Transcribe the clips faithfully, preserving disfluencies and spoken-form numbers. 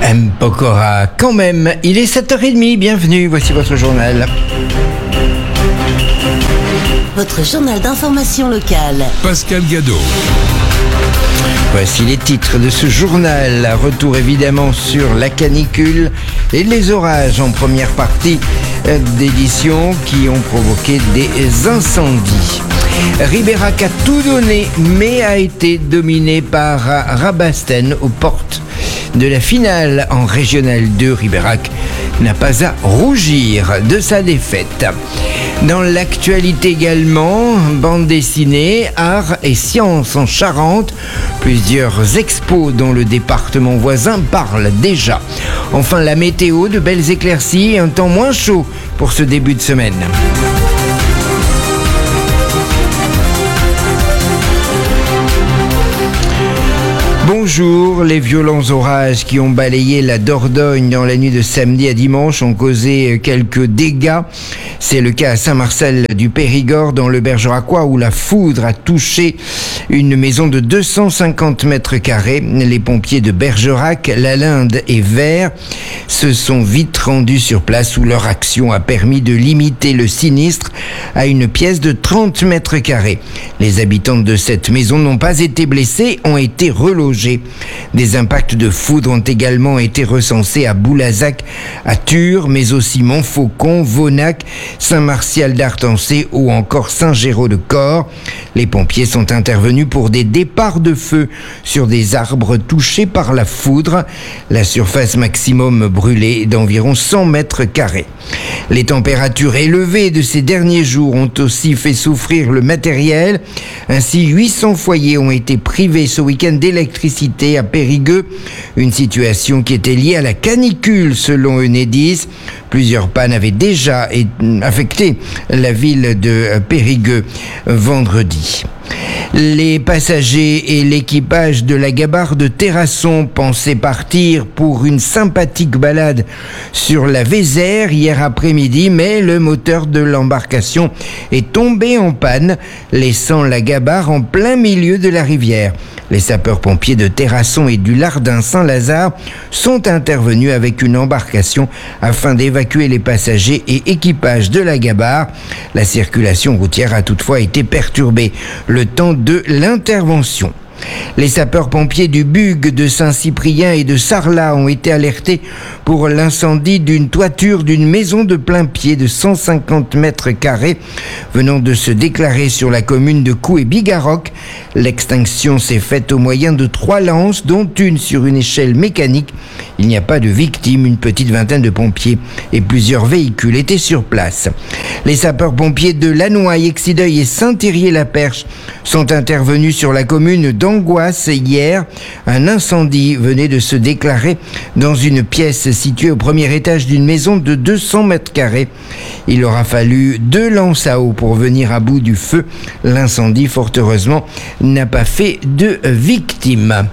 M. Pokora, quand même, il est sept heures trente, bienvenue, voici votre journal. Votre journal d'information locale. Pascal Gadot. Voici les titres de ce journal. Retour évidemment sur la canicule et les orages en première partie d'édition qui ont provoqué des incendies. Ribérac a tout donné mais a été dominé par Rabastens aux portes de la finale en Régional deux. Ribérac n'a pas à rougir de sa défaite. Dans l'actualité également, bande dessinée, art et sciences en Charente. Plusieurs expos dans le département voisin parlent déjà. Enfin, la météo, de belles éclaircies et un temps moins chaud pour ce début de semaine. Bonjour, les violents orages qui ont balayé la Dordogne dans la nuit de samedi à dimanche ont causé quelques dégâts. C'est le cas à Saint-Marcel du Périgord dans le Bergeracois où la foudre a touché une maison de deux cent cinquante mètres carrés. Les pompiers de Bergerac, Lalinde et Vert se sont vite rendus sur place où leur action a permis de limiter le sinistre à une pièce de trente mètres carrés. Les habitants de cette maison n'ont pas été blessés, ont été relogés. Des impacts de foudre ont également été recensés à Boulazac, à Tur, mais aussi Montfaucon, Vonac, Saint-Martial d'Artancé ou encore Saint-Géraud-de-Corps. Les pompiers sont intervenus pour des départs de feu sur des arbres touchés par la foudre. La surface maximum brûlée est d'environ cent mètres carrés. Les températures élevées de ces derniers jours ont aussi fait souffrir le matériel. Ainsi, huit cents foyers ont été privés ce week-end d'électricité à Périgueux, une situation qui était liée à la canicule selon Enedis. Plusieurs pannes avaient déjà affecté la ville de Périgueux vendredi. Les passagers et l'équipage de la Gabarre de Terrasson pensaient partir pour une sympathique balade sur la Vézère hier après-midi, mais le moteur de l'embarcation est tombé en panne, laissant la Gabarre en plein milieu de la rivière. Les sapeurs-pompiers de Terrasson et du Lardin Saint-Lazare sont intervenus avec une embarcation afin d'évacuer les passagers et équipages de la Gabarre. La circulation routière a toutefois été perturbée le temps de l'intervention. Les sapeurs-pompiers du Bugue, de Saint-Cyprien et de Sarlat ont été alertés pour l'incendie d'une toiture d'une maison de plein pied de cent cinquante mètres carrés venant de se déclarer sur la commune de Cou et Bigarroc. L'extinction s'est faite au moyen de trois lances, dont une sur une échelle mécanique. Il n'y a pas de victimes, une petite vingtaine de pompiers et plusieurs véhicules étaient sur place. Les sapeurs-pompiers de Lannoy, Exideuil et Saint-Thérier-la-Perche sont intervenus sur la commune d'Angoisse hier. Un incendie venait de se déclarer dans une pièce située au premier étage d'une maison de deux cents mètres carrés. Il aura fallu deux lances à eau pour venir à bout du feu. L'incendie, fort heureusement, n'a pas fait de victimes.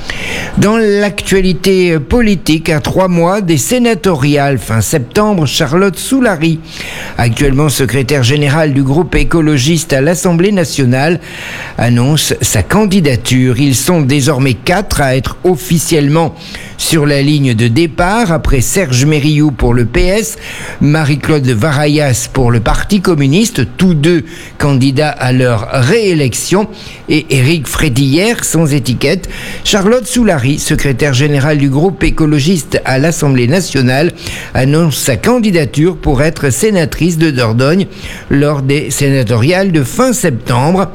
Dans l'actualité politique, à trois mois des sénatoriales fin septembre, Charlotte Soulary, actuellement secrétaire générale du groupe écologiste à l'Assemblée nationale, annonce sa candidature. Ils sont désormais quatre à être officiellement sur la ligne de départ, après Serge Mérillou pour le P S, Marie-Claude Varayas pour le Parti communiste, tous deux candidats à leur réélection, et Éric Frédillère, sans étiquette. Charlotte Soulary, secrétaire générale du groupe écologiste à l'Assemblée nationale, annonce sa candidature pour être sénatrice de Dordogne lors des sénatoriales de fin septembre.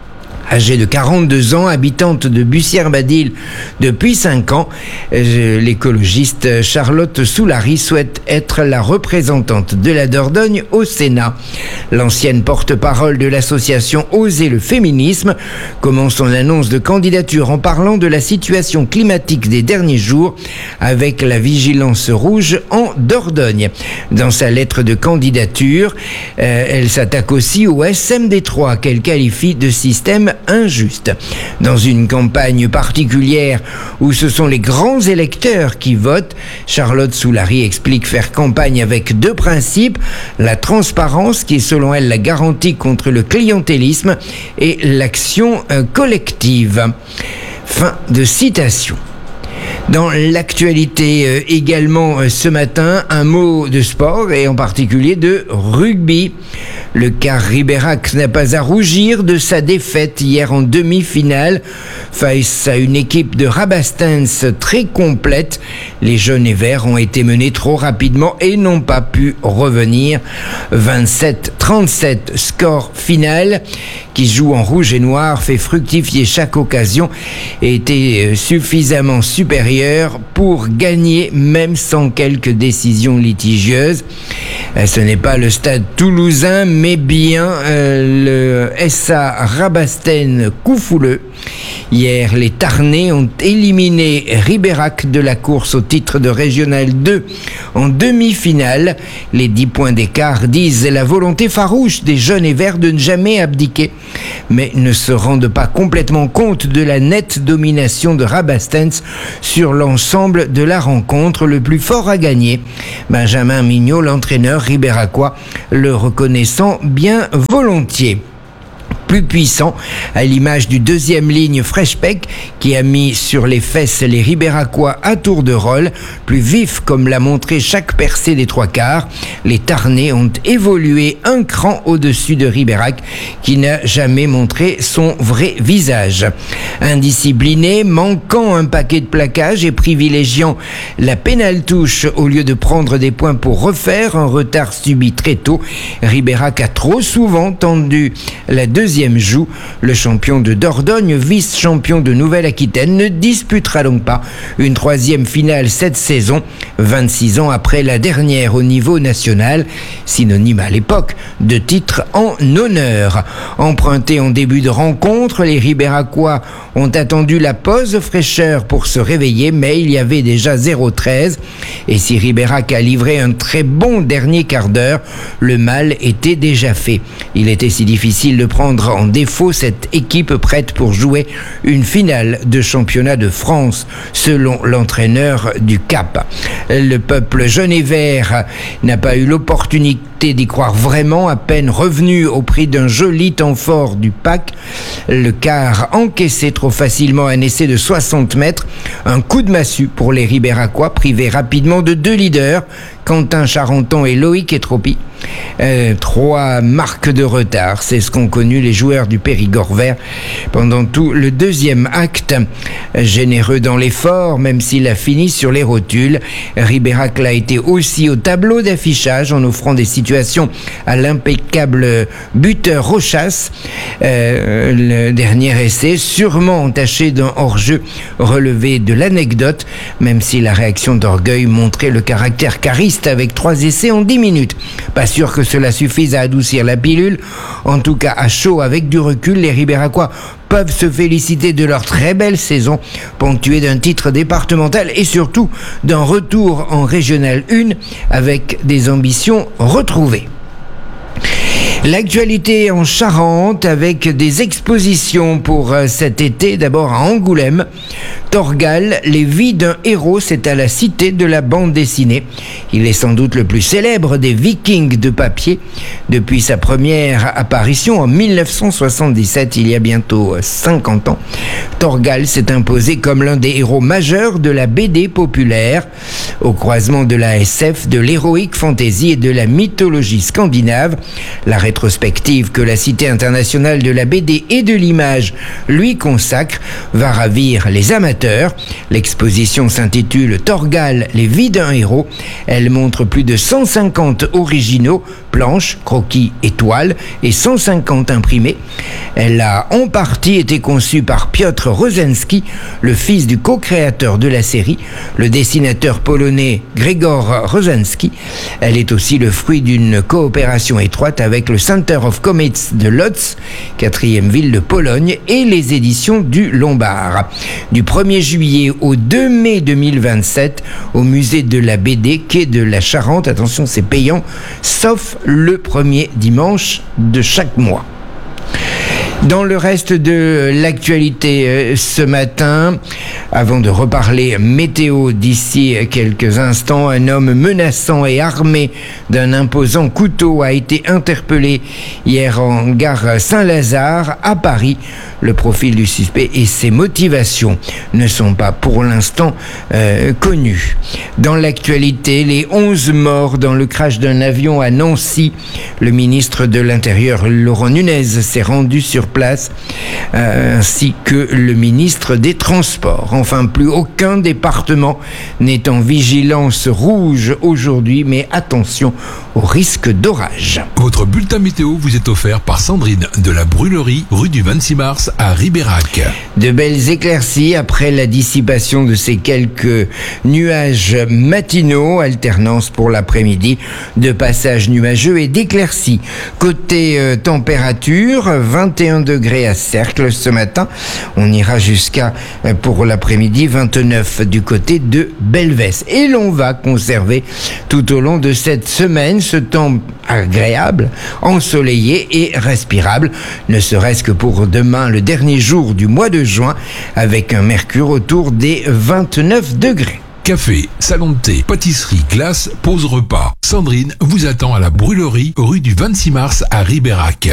Âgée de quarante-deux ans, habitante de Bussière-Badil depuis cinq ans, l'écologiste Charlotte Soulary souhaite être la représentante de la Dordogne au Sénat. L'ancienne porte-parole de l'association Oser le féminisme commence son annonce de candidature en parlant de la situation climatique des derniers jours avec la vigilance rouge en Dordogne. Dans sa lettre de candidature, euh, elle s'attaque aussi au S M D trois qu'elle qualifie de système injuste. Dans une campagne particulière où ce sont les grands électeurs qui votent, Charlotte Soulary explique faire campagne avec deux principes, la transparence qui est selon elle la garantie contre le clientélisme et l'action collective. Fin de citation. Dans l'actualité euh, également euh, ce matin, un mot de sport et en particulier de rugby. Le Car Ribérac n'a pas à rougir de sa défaite hier en demi-finale face à une équipe de Rabastens très complète. Les jaunes et verts ont été menés trop rapidement et n'ont pas pu revenir. vingt-sept trente-sept, score final qui joue en rouge et noir, fait fructifier chaque occasion et était suffisamment supérieur pour gagner même sans quelques décisions litigieuses. Ce n'est pas le stade toulousain mais bien euh, le S A Rabastens Coufouleux. Hier, les Tarnais ont éliminé Ribérac de la course au titre de Régional deux en demi-finale. Les dix points d'écart disent la volonté farouche des jaunes et verts de ne jamais abdiquer, mais ne se rendent pas complètement compte de la nette domination de Rabastens sur l'ensemble de la rencontre. Le plus fort à gagner, Benjamin Mignot, l'entraîneur ribéracois, le reconnaissant bien volontiers. Plus puissant, à l'image du deuxième ligne Freshpeck qui a mis sur les fesses les Ribéracois à tour de rôle, plus vif comme l'a montré chaque percée des trois quarts. Les Tarnais ont évolué un cran au-dessus de Ribérac qui n'a jamais montré son vrai visage. Indiscipliné, manquant un paquet de plaquages et privilégiant la pénale-touche au lieu de prendre des points pour refaire un retard subi très tôt, Ribérac a trop souvent tendu la deuxième joue. Le champion de Dordogne, vice-champion de Nouvelle-Aquitaine, ne disputera donc pas une troisième finale cette saison, vingt-six ans après la dernière au niveau national, synonyme à l'époque de titre en honneur. Empruntés en début de rencontre, les Ribéracois ont attendu la pause fraîcheur pour se réveiller, mais il y avait déjà zéro treize. Et si Ribérac a livré un très bon dernier quart d'heure, le mal était déjà fait. Il était si difficile de prendre en défaut cette équipe prête pour jouer une finale de championnat de France, selon l'entraîneur du Cap. Le peuple jaune et vert n'a pas eu l'opportunité d'y croire vraiment, à peine revenu au prix d'un joli temps fort du pack. Le Car encaissait trop facilement un essai de soixante mètres, un coup de massue pour les Ribéracois, privés rapidement de deux leaders, Quentin Charenton et Loïc Etropy. Euh, trois marques de retard, c'est ce qu'ont connu les joueurs du Périgord vert pendant tout le deuxième acte. Généreux dans l'effort, même s'il a fini sur les rotules, Ribérac l'a été aussi au tableau d'affichage en offrant des situations à l'impeccable buteur Rochas. Euh, le dernier essai, sûrement entaché d'un hors-jeu relevé de l'anecdote, même si la réaction d'orgueil montrait le caractère cariste avec trois essais en dix minutes. Pas sûr que cela suffise à adoucir la pilule. En tout cas, à chaud, avec du recul, les Ribéracois peuvent se féliciter de leur très belle saison, ponctuée d'un titre départemental et surtout d'un retour en Régional un avec des ambitions retrouvées. L'actualité en Charente avec des expositions pour cet été. D'abord à Angoulême, Torgal, les vies d'un héros, c'est à la Cité de la bande dessinée. Il est sans doute le plus célèbre des Vikings de papier. Depuis sa première apparition en mille neuf cent soixante-dix-sept, il y a bientôt cinquante ans, Torgal s'est imposé comme l'un des héros majeurs de la B D populaire, au croisement de la S F, de l'héroïque fantasy et de la mythologie scandinave. La rétrospective que la Cité internationale de la B D et de l'image lui consacre va ravir les amateurs. L'exposition s'intitule Torgal, les vies d'un héros. Elle montre plus de cent cinquante originaux, planches, croquis et toiles, et cent cinquante imprimés. Elle a en partie été conçue par Piotr Rozenski, le fils du co-créateur de la série, le dessinateur polonais Grzegorz Rozenski. Elle est aussi le fruit d'une coopération étroite avec le Center of Comics de Łódź, quatrième ville de Pologne, et les éditions du Lombard. Du premier juillet au deux mai deux mille vingt-sept, au musée de la B D, quai de la Charente. Attention, c'est payant, sauf le premier dimanche de chaque mois. Dans le reste de l'actualité euh, ce matin, avant de reparler météo d'ici quelques instants, un homme menaçant et armé d'un imposant couteau a été interpellé hier en gare Saint-Lazare à Paris. Le profil du suspect et ses motivations ne sont pas pour l'instant euh, connus. Dans l'actualité, les onze morts dans le crash d'un avion à Nancy. Le ministre de l'Intérieur, Laurent Nunez, s'est rendu sur place, euh, ainsi que le ministre des Transports. Enfin, plus aucun département n'est en vigilance rouge aujourd'hui, mais attention au risque d'orage. Votre bulletin météo vous est offert par Sandrine de la Brûlerie, rue du vingt-six mars à Ribérac. De belles éclaircies après la dissipation de ces quelques nuages matinaux, alternance pour l'après-midi de passages nuageux et d'éclaircies. Côté euh, température, vingt et un degrés à Cercle ce matin. On ira jusqu'à, euh, pour l'après-midi, vingt-neuf du côté de Belvès. Et l'on va conserver tout au long de cette semaine ce temps agréable, ensoleillé et respirable, ne serait-ce que pour demain, le dernier jour du mois de juin, avec un mercure autour des vingt-neuf degrés. Café, salon de thé, pâtisserie, glace, pause repas. Sandrine vous attend à la Brûlerie, rue du vingt-six mars à Ribérac.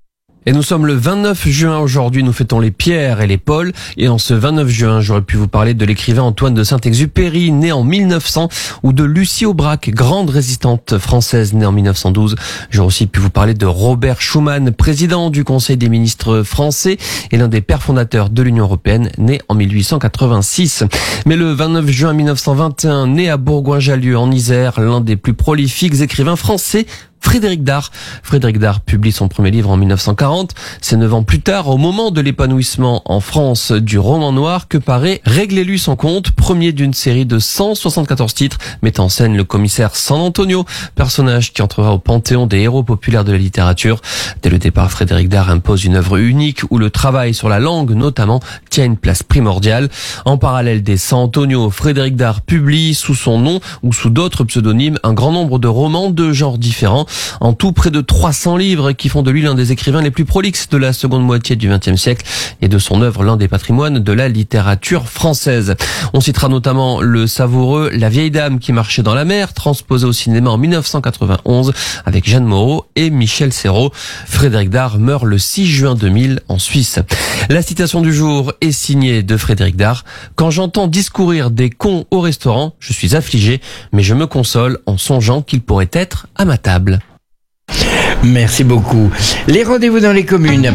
Et nous sommes le vingt-neuf juin aujourd'hui, nous fêtons les Pierre et les Paul. Et en ce vingt-neuf juin, j'aurais pu vous parler de l'écrivain Antoine de Saint-Exupéry, né en mille neuf cents, ou de Lucie Aubrac, grande résistante française, née en mille neuf cent douze. J'aurais aussi pu vous parler de Robert Schuman, président du Conseil des ministres français et l'un des pères fondateurs de l'Union européenne, né en mille huit cent quatre-vingt-six. Mais le vingt-neuf juin mille neuf cent vingt et un, né à Bourgoin-Jallieu en Isère, l'un des plus prolifiques écrivains français, Frédéric Dard. Frédéric Dard publie son premier livre en mille neuf cent quarante. C'est neuf ans plus tard, au moment de l'épanouissement en France du roman noir, que paraît Réglez-lui son compte, premier d'une série de cent soixante-quatorze titres, mettant en scène le commissaire San Antonio, personnage qui entrera au panthéon des héros populaires de la littérature. Dès le départ, Frédéric Dard impose une œuvre unique où le travail sur la langue, notamment, tient une place primordiale. En parallèle des San Antonio, Frédéric Dard publie sous son nom ou sous d'autres pseudonymes un grand nombre de romans de genres différents. En tout, près de trois cents livres qui font de lui l'un des écrivains les plus prolixes de la seconde moitié du vingtième siècle et de son œuvre l'un des patrimoines de la littérature française. On citera notamment le savoureux La vieille dame qui marchait dans la mer, transposé au cinéma en mille neuf cent quatre-vingt-onze avec Jeanne Moreau et Michel Serrault. Frédéric Dard meurt le six juin deux mille en Suisse. La citation du jour est signée de Frédéric Dard. Quand j'entends discourir des cons au restaurant, je suis affligé, mais je me console en songeant qu'ils pourraient être à ma table. Merci beaucoup. Les rendez-vous dans les communes.